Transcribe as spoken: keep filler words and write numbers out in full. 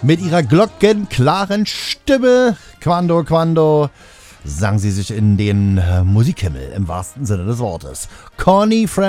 Mit ihrer glockenklaren Stimme, Quando, Quando, sang sie sich in den Musikhimmel im wahrsten Sinne des Wortes. Connie Francis